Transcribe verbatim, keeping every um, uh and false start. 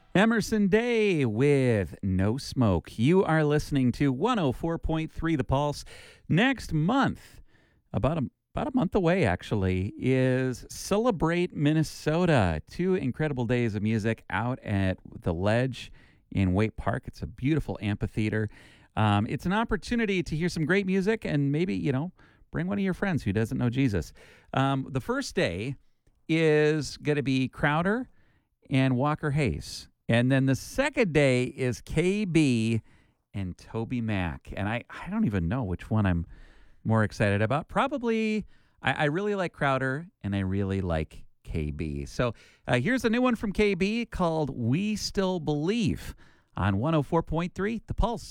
Emerson Day with No Smoke. You are listening to one oh four point three The Pulse. Next month, about a about a month away actually, is Celebrate Minnesota. Two incredible days of music out at the Ledge in Waite Park. It's a beautiful amphitheater. Um, it's an opportunity to hear some great music and maybe, you know, bring one of your friends who doesn't know Jesus. Um, the first day is going to be Crowder and Walker Hayes. And then the second day is K B and Toby Mac. And I, I don't even know which one I'm more excited about. Probably, I, I really like Crowder and I really like K B. So uh, here's a new one from K B called We Still Believe on one oh four point three The Pulse.